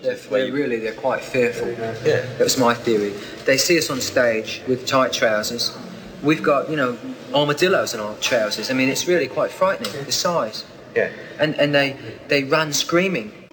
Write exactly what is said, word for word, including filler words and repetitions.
They're, where they're you, really, they're quite fearful. Yeah. That was my theory. They see us on stage with tight trousers. We've got, you know, armadillos in our trousers. I mean, it's really quite frightening, the size. Yeah. And and they they run screaming